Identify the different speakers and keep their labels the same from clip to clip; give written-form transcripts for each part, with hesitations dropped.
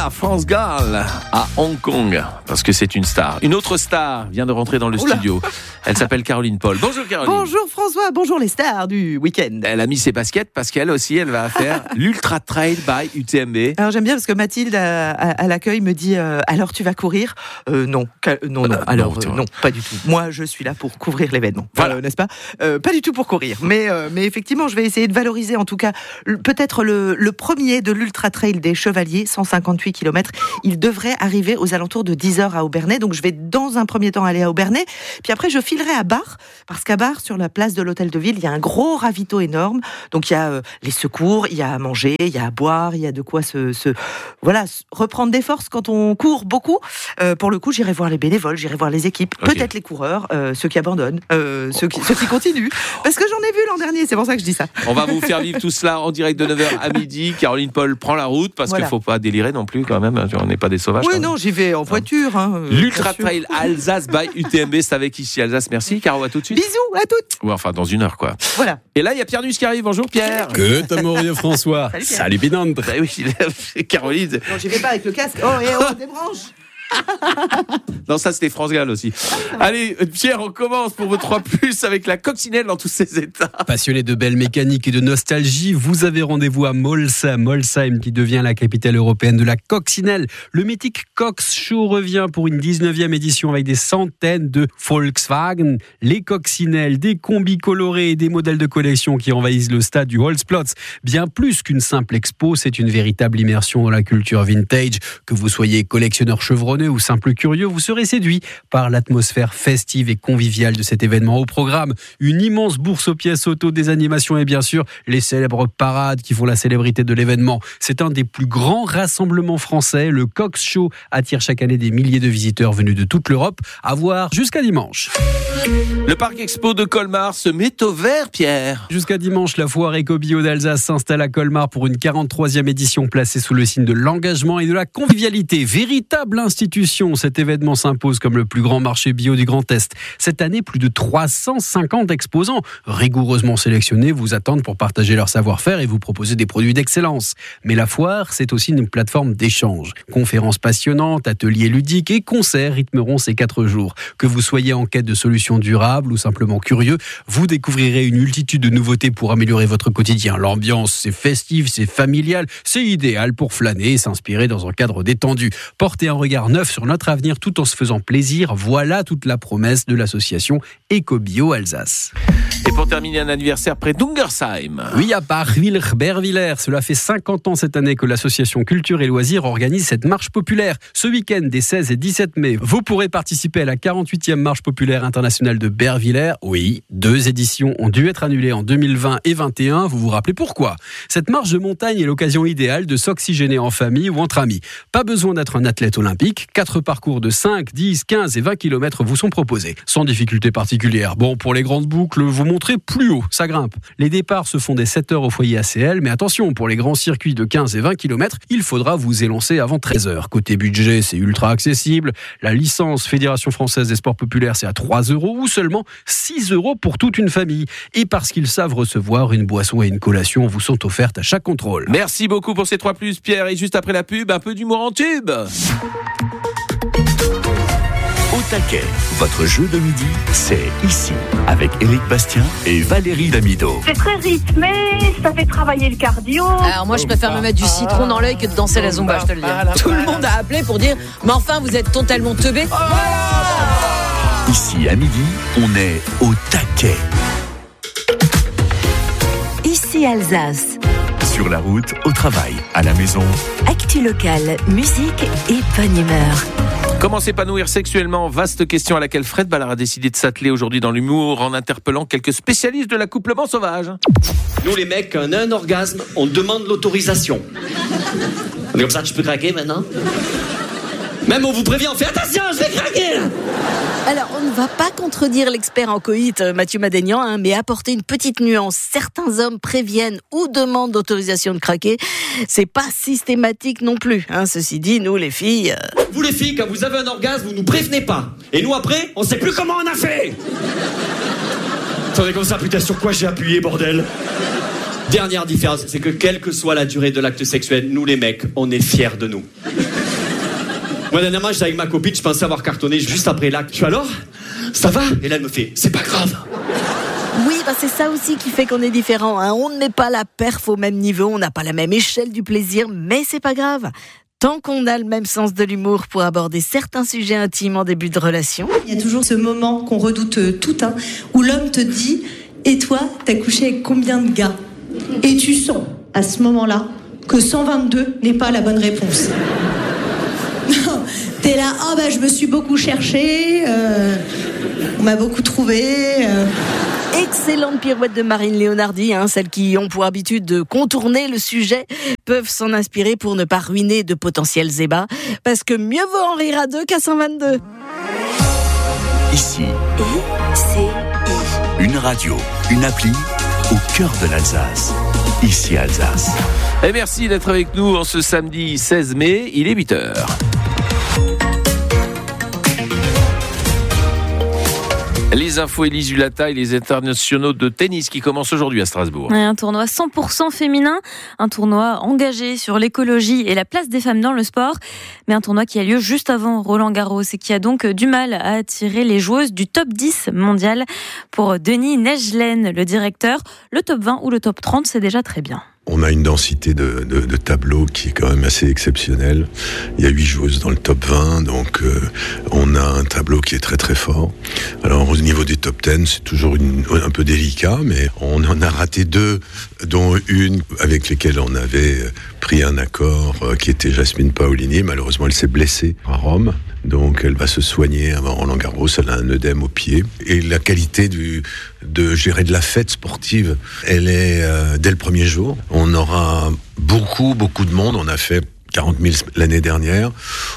Speaker 1: Voilà, France Gall à Hong Kong, parce que c'est une star. Une autre star vient de rentrer dans le studio. Elle s'appelle Caroline Paul. Bonjour Caroline.
Speaker 2: Bonjour François, bonjour les stars du week-end.
Speaker 1: Elle a mis ses baskets parce qu'elle aussi, elle va faire l'Ultra Trail by UTMB.
Speaker 2: Alors j'aime bien parce que Mathilde à l'accueil me dit alors tu vas courir non, non, pas du tout. Moi je suis là pour couvrir l'événement, voilà. N'est-ce pas pas du tout pour courir, mais effectivement je vais essayer de valoriser en tout cas peut-être le premier de l'Ultra Trail des Chevaliers, 158 km. Il devrait arriver aux alentours de 10h à Aubernais, donc je vais dans un premier temps aller à Aubernais, puis après je filerai à Bar, parce qu'à Bar, sur la place de l'Hôtel de Ville, il y a un gros ravito énorme, donc il y a les secours, il y a à manger, il y a à boire, il y a de quoi reprendre des forces quand on court beaucoup. Pour le coup, j'irai voir les bénévoles, j'irai voir les équipes, peut-être les coureurs, ceux qui abandonnent, ceux qui continuent, parce que j'en ai vu l'an dernier, c'est pour ça que je dis ça.
Speaker 1: On va vous faire vivre tout cela en direct de 9h à midi. Caroline Paul prend la route, parce qu'il ne faut pas délirer non plus quand même, on n'est pas des sauvages.
Speaker 2: Oui, non, j'y vais en voiture.
Speaker 1: L'Ultra Trail Alsace by UTMB, c'est avec ici Alsace. Merci Caro, à tout de suite.
Speaker 2: Bisous, à toutes.
Speaker 1: Ouais, enfin dans une heure quoi.
Speaker 2: Voilà.
Speaker 1: Et là il y a Pierre Nuss qui arrive. Bonjour Pierre.
Speaker 3: Que t'amourieux François. Salut Pinandre.
Speaker 1: Bah oui, Caroline.
Speaker 2: Non, j'y vais pas avec le casque. Oh, débranche.
Speaker 1: Non, ça c'était France Gall aussi. Allez, Pierre, on commence pour vos 3+, avec la coccinelle dans tous ses états.
Speaker 3: Passionné de belles mécaniques et de nostalgie, vous avez rendez-vous à Molsheim, qui devient la capitale européenne de la coccinelle. Le mythique Cox Show revient pour une 19e édition avec des centaines de Volkswagen. Les coccinelles, des combis colorés et des modèles de collection qui envahissent le stade du Holzplatz. Bien plus qu'une simple expo, c'est une véritable immersion dans la culture vintage. Que vous soyez collectionneur chevronné ou simple curieux, vous serez séduit par l'atmosphère festive et conviviale de cet événement. Au programme, une immense bourse aux pièces auto, des animations et bien sûr les célèbres parades qui font la célébrité de l'événement. C'est un des plus grands rassemblements français. Le Cox Show attire chaque année des milliers de visiteurs venus de toute l'Europe. À voir jusqu'à dimanche.
Speaker 1: Le parc expo de Colmar se met au vert, Pierre.
Speaker 3: Jusqu'à dimanche, la foire Éco-Bio d'Alsace s'installe à Colmar pour une 43e édition placée sous le signe de l'engagement et de la convivialité. Véritable institution, cet événement s'impose comme le plus grand marché bio du Grand Est. Cette année, plus de 350 exposants rigoureusement sélectionnés vous attendent pour partager leur savoir-faire et vous proposer des produits d'excellence. Mais la foire, c'est aussi une plateforme d'échange. Conférences passionnantes, ateliers ludiques et concerts rythmeront ces 4 jours. Que vous soyez en quête de solutions durables ou simplement curieux, vous découvrirez une multitude de nouveautés pour améliorer votre quotidien. L'ambiance, c'est festif, c'est familial, c'est idéal pour flâner et s'inspirer dans un cadre détendu. Portez un regard neuf sur notre avenir tout en se faisant plaisir. Voilà toute la promesse de l'association Éco-Bio Alsace.
Speaker 1: Et pour terminer, un anniversaire près d'Ungersheim.
Speaker 3: Oui, à Barwil-Bervillers. Cela fait 50 ans cette année que l'association Culture et Loisirs organise cette marche populaire. Ce week-end des 16 et 17 mai, vous pourrez participer à la 48e marche populaire internationale de Bervillers. Oui, 2 éditions ont dû être annulées en 2020 et 2021. Vous vous rappelez pourquoi ? Cette marche de montagne est l'occasion idéale de s'oxygéner en famille ou entre amis. Pas besoin d'être un athlète olympique. 4 parcours de 5, 10, 15 et 20 km vous sont proposés. Sans difficulté particulière. Bon, pour les grandes boucles, vous montrez plus haut, ça grimpe. Les départs se font dès 7h au foyer ACL, mais attention, pour les grands circuits de 15 et 20 km, il faudra vous élancer avant 13h. Côté budget, c'est ultra accessible. La licence Fédération Française des Sports Populaires, c'est à 3 € ou seulement 6 € pour toute une famille. Et parce qu'ils savent recevoir, une boisson et une collation vous sont offertes à chaque contrôle.
Speaker 1: Merci beaucoup pour ces 3+, Pierre. Et juste après la pub, un peu d'humour en tube.
Speaker 4: Au taquet, votre jeu de midi, c'est ici, avec Éric Bastien et Valérie Damido.
Speaker 5: C'est très rythmé, ça fait travailler le cardio.
Speaker 6: Alors moi je préfère me mettre du citron dans l'œil que de danser la zumba, je te le dis. Tout le monde a appelé pour dire mais enfin vous êtes totalement teubé.
Speaker 4: Ici à midi, on est au taquet.
Speaker 7: Ici Alsace.
Speaker 4: Sur la route, au travail, à la maison.
Speaker 7: Actu locale, musique et bonne humeur.
Speaker 1: Comment s'épanouir sexuellement ? Vaste question à laquelle Fred Ballard a décidé de s'atteler aujourd'hui dans l'humour en interpellant quelques spécialistes de l'accouplement sauvage.
Speaker 8: Nous les mecs, quand on a un orgasme, on demande l'autorisation. On est comme ça, je peux craquer maintenant ? Même on vous prévient, on fait attention, je vais craquer là.
Speaker 6: Alors on ne va pas contredire l'expert en coït Mathieu Madénian, mais apporter une petite nuance. Certains hommes préviennent ou demandent d'autorisation de craquer. C'est pas systématique non plus. Ceci dit, nous les filles...
Speaker 8: Vous les filles, quand vous avez un orgasme, vous nous prévenez pas. Et nous après, on sait plus comment on a fait. Attendez comme ça, putain, sur quoi j'ai appuyé, bordel ? Dernière différence, c'est que quelle que soit la durée de l'acte sexuel, nous les mecs, on est fiers de nous. Moi, dernièrement, j'étais avec ma copine, je pensais avoir cartonné juste après l'acte. Je suis alors, ça va? Et là, elle me fait, c'est pas grave.
Speaker 6: Oui, c'est ça aussi qui fait qu'on est différent. On ne met pas la perf au même niveau, on n'a pas la même échelle du plaisir, mais c'est pas grave. Tant qu'on a le même sens de l'humour pour aborder certains sujets intimes en début de relation.
Speaker 9: Il y a toujours ce moment qu'on redoute tout, où l'homme te dit « Et toi, t'as couché avec combien de gars ?» Et tu sens, à ce moment-là, que 122 n'est pas la bonne réponse. T'es là, je me suis beaucoup cherché, on m'a beaucoup trouvé.
Speaker 6: Excellente pirouette de Marine Léonardi, celles qui ont pour habitude de contourner le sujet peuvent s'en inspirer pour ne pas ruiner de potentiels ébats, parce que mieux vaut en rire à deux qu'à 122.
Speaker 4: Ici, une radio, une appli au cœur de l'Alsace. Ici Alsace.
Speaker 1: Et merci d'être avec nous en ce samedi 16 mai, il est 8h. Les infos Élise Hulata et les internationaux de tennis qui commencent aujourd'hui à Strasbourg.
Speaker 10: Un tournoi 100% féminin, un tournoi engagé sur l'écologie et la place des femmes dans le sport, mais un tournoi qui a lieu juste avant Roland-Garros et qui a donc du mal à attirer les joueuses du top 10 mondial. Pour Denis Nejlen, le directeur, le top 20 ou le top 30, c'est déjà très bien.
Speaker 11: On a une densité de tableaux qui est quand même assez exceptionnelle. Il y a 8 joueuses dans le top 20, donc on a un tableau qui est très très fort. Alors au niveau des top 10, c'est toujours un peu délicat, mais on en a raté 2, dont une avec lesquelles on avait pris un accord, qui était Jasmine Paolini. Malheureusement, elle s'est blessée à Rome. Donc elle va se soigner avant Roland-Garros, elle a un œdème au pied. Et la qualité de gérer de la fête sportive, elle est dès le premier jour. On aura beaucoup de monde, on a fait 40 000 l'année dernière.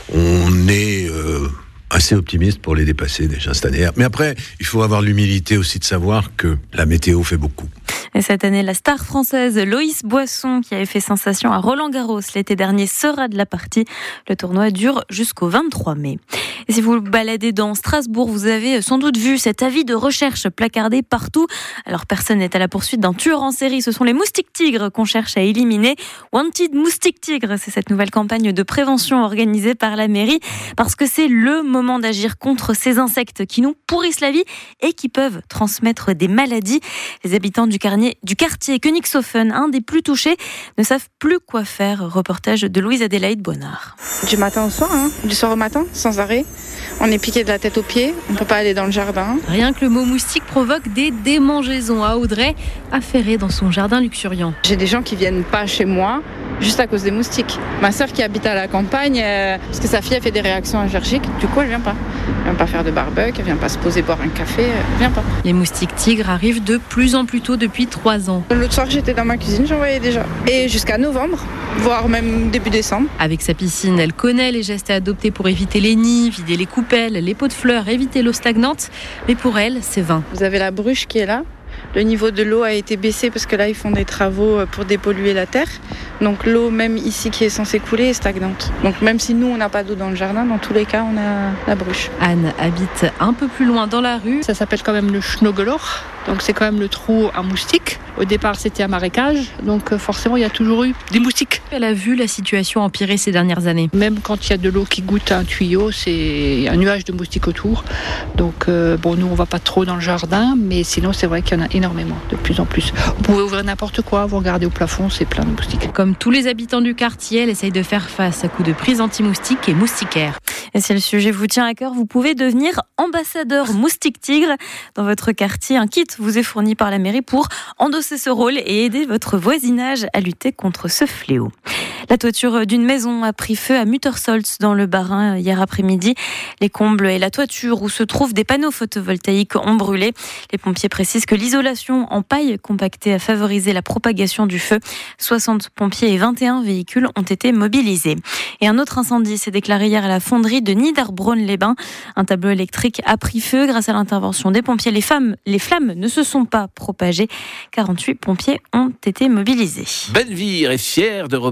Speaker 11: On est assez optimiste pour les dépasser déjà cette année. Mais après, il faut avoir l'humilité aussi de savoir que la météo fait beaucoup.
Speaker 10: Et cette année, la star française Loïs Boisson, qui avait fait sensation à Roland-Garros l'été dernier, sera de la partie. Le tournoi dure jusqu'au 23 mai. Et si vous vous baladez dans Strasbourg, vous avez sans doute vu cet avis de recherche placardé partout. Alors personne n'est à la poursuite d'un tueur en série. Ce sont les moustiques tigres qu'on cherche à éliminer. Wanted Moustique Tigre, c'est cette nouvelle campagne de prévention organisée par la mairie, parce que c'est le moment d'agir contre ces insectes qui nous pourrissent la vie et qui peuvent transmettre des maladies. Les habitants du quartier Königshofen, un des plus touchés, ne savent plus quoi faire. Reportage de Louise-Adélaïde Bonnard.
Speaker 12: Du matin au soir, du soir au matin, sans arrêt. On est piqué de la tête aux pieds, on ne peut pas aller dans le jardin.
Speaker 10: Rien que le mot moustique provoque des démangeaisons à Audrey, affairée dans son jardin luxuriant.
Speaker 12: J'ai des gens qui viennent pas chez moi juste à cause des moustiques. Ma sœur qui habite à la campagne, parce que sa fille a fait des réactions allergiques, du coup elle vient pas. Elle vient pas faire de barbecue, elle vient pas se poser boire un café, elle vient pas.
Speaker 10: Les moustiques tigres arrivent de plus en plus tôt depuis 3 ans.
Speaker 12: L'autre soir j'étais dans ma cuisine, j'en voyais déjà. Et jusqu'à novembre, voire même début décembre.
Speaker 10: Avec sa piscine, elle connaît les gestes à adopter pour éviter les nids, vider les coupelles, les pots de fleurs, éviter l'eau stagnante. Mais pour elle, c'est vain.
Speaker 12: Vous avez la bruche qui est là. Le niveau de l'eau a été baissé parce que là, ils font des travaux pour dépolluer la terre. Donc l'eau, même ici, qui est censée couler, est stagnante. Donc même si nous, on n'a pas d'eau dans le jardin, dans tous les cas, on a la bruche.
Speaker 10: Anne habite un peu plus loin dans la rue.
Speaker 13: Ça s'appelle quand même le Schnogelloch. Donc c'est quand même le trou à moustiques. Au départ, c'était un marécage. Donc forcément, il y a toujours eu des moustiques.
Speaker 10: Elle a vu la situation empirer ces dernières années.
Speaker 13: Même quand il y a de l'eau qui goûte un tuyau, c'est un nuage de moustiques autour. Donc nous, on va pas trop dans le jardin. Mais sinon, c'est vrai qu'il y en a énormément, de plus en plus. Vous pouvez ouvrir n'importe quoi, vous regardez au plafond, c'est plein de moustiques.
Speaker 10: Comme tous les habitants du quartier, elle essaye de faire face à coups de prise anti-moustiques et moustiquaires. Et si le sujet vous tient à cœur, vous pouvez devenir ambassadeur moustique tigre. Dans votre quartier, un kit vous est fourni par la mairie pour endosser ce rôle et aider votre voisinage à lutter contre ce fléau. La toiture d'une maison a pris feu à Muttersolz dans le Bas-Rhin hier après-midi. Les combles et la toiture où se trouvent des panneaux photovoltaïques ont brûlé. Les pompiers précisent que l'isolation en paille compactée a favorisé la propagation du feu. 60 pompiers et 21 véhicules ont été mobilisés. Et un autre incendie s'est déclaré hier à la fonderie de Niederbronn-les-Bains. Un tableau électrique a pris feu grâce à l'intervention des pompiers. Les flammes ne se sont pas propagées. 48 pompiers ont été mobilisés.
Speaker 1: Benvir est fier de Robin Rissel.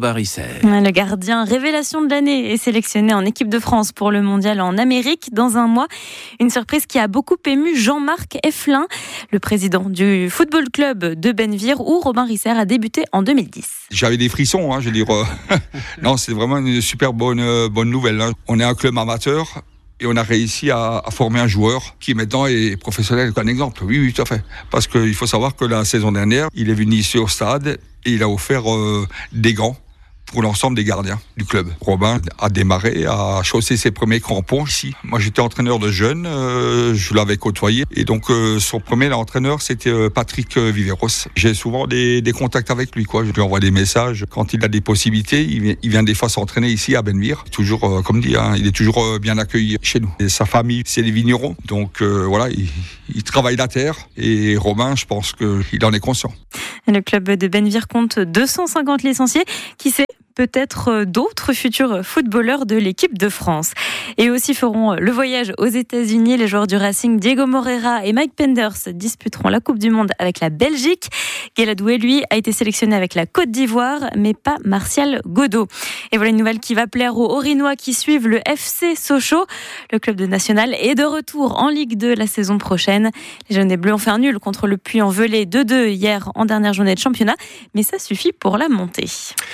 Speaker 10: Le gardien révélation de l'année est sélectionné en équipe de France pour le mondial en Amérique dans un mois. Une surprise qui a beaucoup ému Jean-Marc Effelin, le président du football club de Bennevire où Robin Risser a débuté en 2010.
Speaker 14: J'avais des frissons, je veux dire. Non, c'est vraiment une super bonne nouvelle. On est un club amateur. Et on a réussi à former un joueur qui maintenant est professionnel. Un exemple, oui, tout à fait. Parce qu'il faut savoir que la saison dernière, il est venu ici au stade et il a offert des gants pour l'ensemble des gardiens du club. Robin a démarré, a chaussé ses premiers crampons ici. Moi, j'étais entraîneur de jeunes, je l'avais côtoyé. Et donc, son premier entraîneur, c'était Patrick Viveros. J'ai souvent des contacts avec lui, quoi. Je lui envoie des messages. Quand il a des possibilités, il vient des fois s'entraîner ici à Bennevire. Toujours, comme dit, il est toujours bien accueilli chez nous. Et sa famille, c'est les vignerons. Donc, voilà, il travaille la terre. Et Robin, je pense qu'il en est conscient.
Speaker 10: Le club de Bennevire compte 250 licenciés. Qui sait, peut-être d'autres futurs footballeurs de l'équipe de France. Et aussi feront le voyage aux États-Unis. Les joueurs du Racing Diego Moreira et Mike Penders disputeront la Coupe du Monde avec la Belgique. Guéladoué, lui, a été sélectionné avec la Côte d'Ivoire, mais pas Martial Godot. Et voilà une nouvelle qui va plaire aux Orinois qui suivent le FC Sochaux. Le club de National est de retour en Ligue 2 la saison prochaine. Les jaunes et bleus ont fait un nul contre le Puy-en-Velay 2-2 hier en dernière journée de championnat, mais ça suffit pour la montée.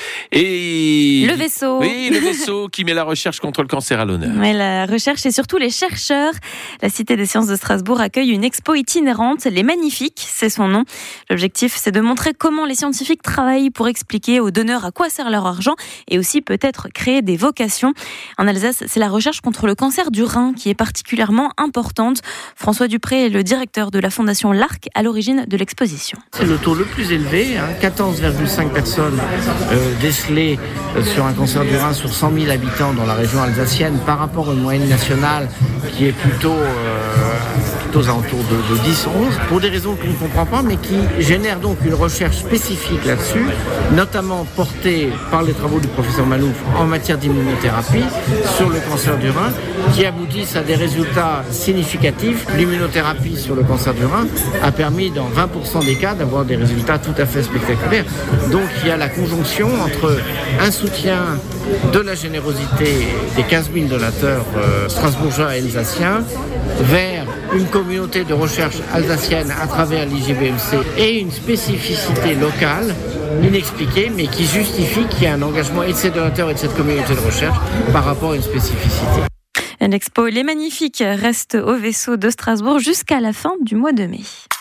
Speaker 1: Et
Speaker 10: le vaisseau.
Speaker 1: Oui, le vaisseau qui met la recherche contre le cancer à l'honneur.
Speaker 10: Oui, la recherche et surtout les chercheurs. La Cité des sciences de Strasbourg accueille une expo itinérante, Les Magnifiques, c'est son nom. L'objectif, c'est de montrer comment les scientifiques travaillent pour expliquer aux donneurs à quoi sert leur argent et aussi peut-être créer des vocations. En Alsace, c'est la recherche contre le cancer du rein qui est particulièrement importante. François Dupré est le directeur de la Fondation L'Arc à l'origine de l'exposition.
Speaker 15: C'est le taux le plus élevé, 14,5 personnes décelées sur un cancer du rein sur 100 000 habitants dans la région alsacienne par rapport à une moyenne nationale qui est plutôt aux alentours de 10-11, pour des raisons qu'on ne comprend pas, mais qui génèrent donc une recherche spécifique là-dessus, notamment portée par les travaux du professeur Malouf en matière d'immunothérapie sur le cancer du rein, qui aboutissent à des résultats significatifs. L'immunothérapie sur le cancer du rein a permis dans 20% des cas d'avoir des résultats tout à fait spectaculaires. Donc il y a la conjonction entre un soutien de la générosité des 15 000 donateurs strasbourgeois et alsaciens vers une communauté de recherche alsacienne à travers l'IGBMC et une spécificité locale inexpliquée mais qui justifie qu'il y ait un engagement et de ces donateurs et de cette communauté de recherche par rapport à une spécificité.
Speaker 10: L'expo Les Magnifiques reste au vaisseau de Strasbourg jusqu'à la fin du mois de mai.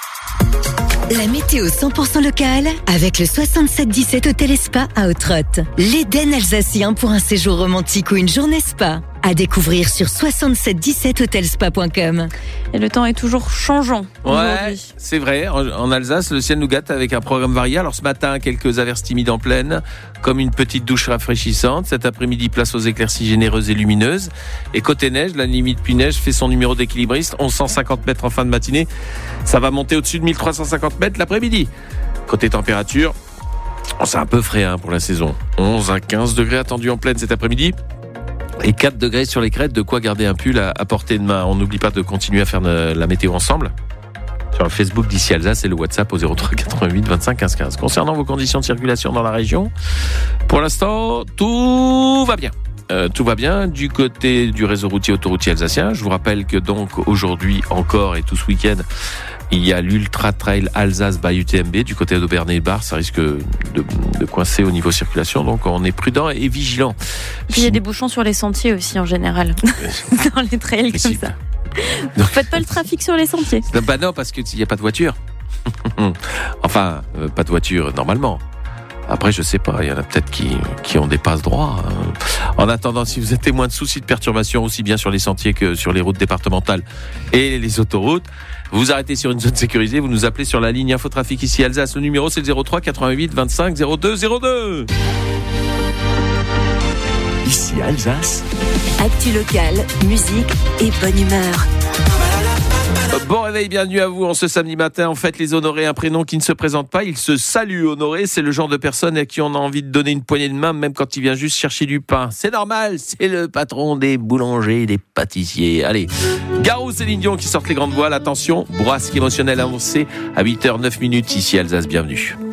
Speaker 7: La météo 100% locale avec le 6717 Hôtel et Spa à Autrotte. L'Éden alsacien pour un séjour romantique ou une journée spa. À découvrir sur 6717hotelspa.com.
Speaker 10: Et le temps est toujours changeant aujourd'hui.
Speaker 1: C'est vrai. En Alsace, le ciel nous gâte avec un programme varié. Alors ce matin, quelques averses timides en plaine, comme une petite douche rafraîchissante. Cet après-midi, place aux éclaircies généreuses et lumineuses. Et côté neige, la limite pluie-neige fait son numéro d'équilibriste. 1150 mètres en fin de matinée. Ça va monter au-dessus de 1350 mètres l'après-midi. Côté température, c'est un peu frais pour la saison. 11 à 15 degrés attendus en plaine cet après-midi. Et 4 degrés sur les crêtes, de quoi garder un pull à portée de main. On n'oublie pas de continuer à faire la météo ensemble sur le Facebook d'Ici Alsace et le WhatsApp au 03 88 25 15 15. Concernant vos conditions de circulation dans la région, pour l'instant, tout va bien. Tout va bien du côté du réseau routier autoroutier alsacien. Je vous rappelle que donc aujourd'hui encore et tout ce week-end, il y a l'Ultra Trail Alsace by UTMB du côté d'Aubernay-Bar. Ça risque de coincer au niveau circulation, donc on est prudent et vigilant.
Speaker 10: Puis il y a des bouchons sur les sentiers aussi en général, dans les trails comme ça. Vous faites pas le trafic sur les sentiers?
Speaker 1: Bah non, parce qu'il n'y a pas de voiture. Enfin, pas de voiture normalement. Après, je sais pas, il y en a peut-être qui ont des passe-droits. En attendant, si vous êtes témoin de soucis de perturbation, aussi bien sur les sentiers que sur les routes départementales et les autoroutes, vous arrêtez sur une zone sécurisée, vous nous appelez sur la ligne Infotrafic Ici Alsace. Le numéro, c'est le 03 88 25 02 02.
Speaker 4: Ici Alsace.
Speaker 7: Actu locale, musique et bonne humeur.
Speaker 1: Bon réveil, bienvenue à vous en ce samedi matin. En fait, les Honorés, un prénom qui ne se présente pas, il se salue. Honoré, c'est le genre de personne à qui on a envie de donner une poignée de main, même quand il vient juste chercher du pain. C'est normal, c'est le patron des boulangers, des pâtissiers. Allez, Garou, Céline Dion qui sortent les grandes voiles. Attention, bourrasque émotionnelle annoncée à 8h09 Ici Alsace, bienvenue.